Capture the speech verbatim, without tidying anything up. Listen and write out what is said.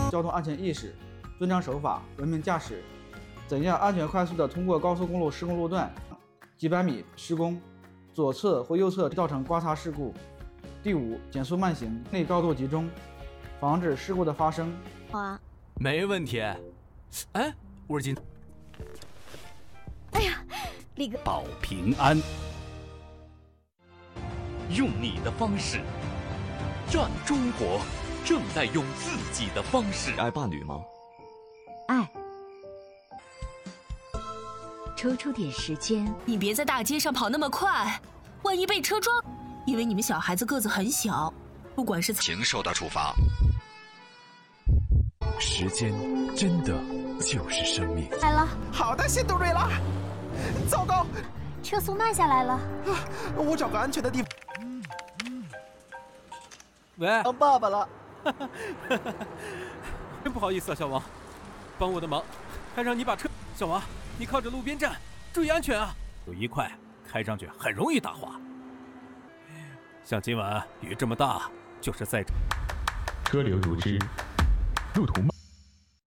交通安全意识，遵章守法，文明驾驶。怎样安全快速地通过高速公路施工路段？几百米施工，左侧或右侧造成刮擦事故。第五，减速慢行，内高度集中，防止事故的发生。 好啊， 没问题。哎，吴尔金， 哎呀，力哥， 保平安，用你的方式让中国正在用自己的方式爱伴侣吗？ 爱。抽出点时间， 你别在大街上跑那么快，万一被车撞。因为你们小孩子个子很小，不管是请受到处罚。 时间真的就是生命。 来了， 好的，先杜瑞拉。糟糕， 车速慢下来了。 我找个安全的地方。 喂， 当爸爸了。 真不好意思啊，小王，帮我的忙，还让你把车。小王，你靠着路边站，注意安全啊！有一块开上去很容易打滑。像今晚雨这么大，就是在车流如织，路途漫。